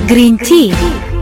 جرين تي.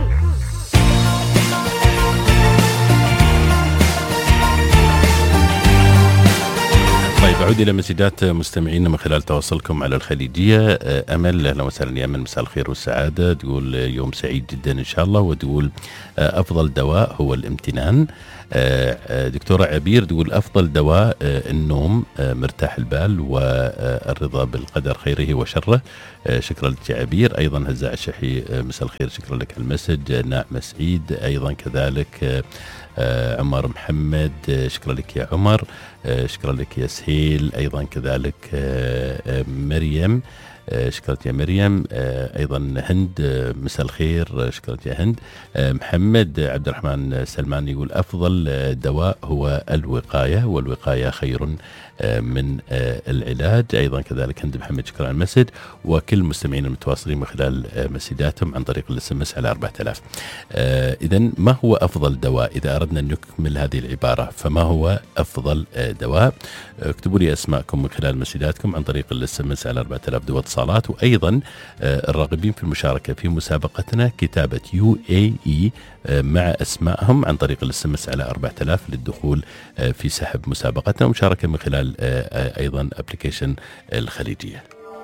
طيب أعود إلى مسجات مستمعينا من خلال تواصلكم على الخليجية. أمل، أهلا وسهلا يا أمل، مساء الخير والسعادة. تقول يوم سعيد جدا إن شاء الله، وتقول أفضل دواء هو الامتنان. دكتورة عبير تقول أفضل دواء النوم، مرتاح البال والرضا بالقدر خيره وشره. شكرا لك يا عبير. أيضا هزاع الشحي مساء الخير، شكرا لك على المسج. نعمة سعيد أيضا كذلك. عمر محمد شكرا لك يا عمر. شكرا لك يا سهيل أيضا كذلك. مريم شكرا يا مريم. أيضا هند مساء الخير، شكرا يا هند. محمد عبد الرحمن سلمان يقول أفضل دواء هو الوقاية، والوقاية خير من العلاج. أيضا كذلك هند محمد شكرا على المسج، وكل المستمعين المتواصلين من خلال مسجاتهم عن طريق الSMS على 4000. إذن ما هو أفضل دواء؟ إذا أردنا أن نكمل هذه العبارة، فما هو أفضل دواء؟ اكتبوا لي أسماءكم من خلال مسجاتكم عن طريق الSMS على 4000 دو اتصالات. وأيضا الراغبين في المشاركة في مسابقتنا كتابة UAE مع أسمائهم عن طريق الSMS على 4000 للدخول في سحب مسابقتنا ومشاركة من خلال أيضا أبليكيشن الخليجية.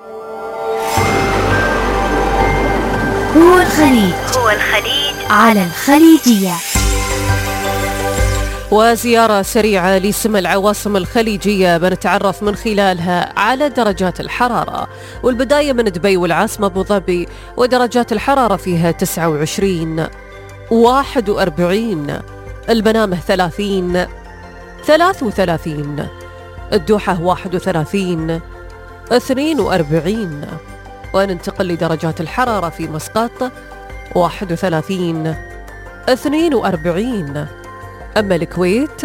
هو الخليج على الخليجية. وزيارة سريعة لسم العواصم الخليجية بنتعرف من خلالها على درجات الحرارة، والبداية من دبي والعاصمة أبو ظبي، ودرجات الحرارة فيها 29 41، المنامة 30 33، الدوحة 31 42. وننتقل لدرجات الحرارة في مسقط 31 42، أما الكويت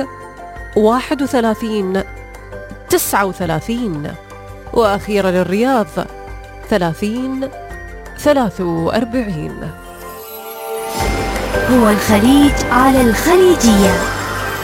31 39، وأخيرا الرياض 30 43. هو الخليج على الخليجية.